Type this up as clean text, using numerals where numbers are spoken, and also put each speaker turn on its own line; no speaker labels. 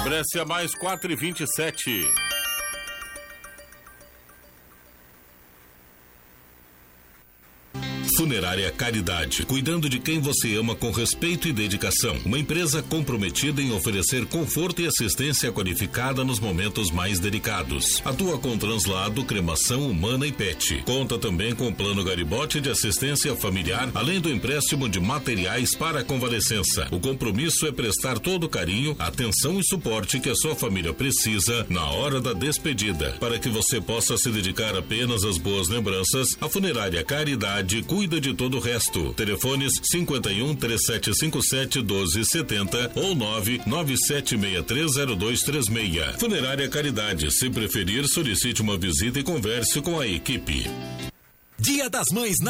Brescia mais 4h27.
Funerária Caridade, cuidando de quem você ama com respeito e dedicação. Uma empresa comprometida em oferecer conforto e assistência qualificada nos momentos mais delicados. Atua com translado, cremação humana e PET. Conta também com o plano Garibote de assistência familiar, além do empréstimo de materiais para a convalescença. O compromisso é prestar todo o carinho, atenção e suporte que a sua família precisa na hora da despedida. Para que você possa se dedicar apenas às boas lembranças, a Funerária Caridade cuida de todo o resto. Telefones 51 3757 1270 ou 997630236. Funerária Caridade. Se preferir, solicite uma visita e converse com a equipe.
Dia das Mães na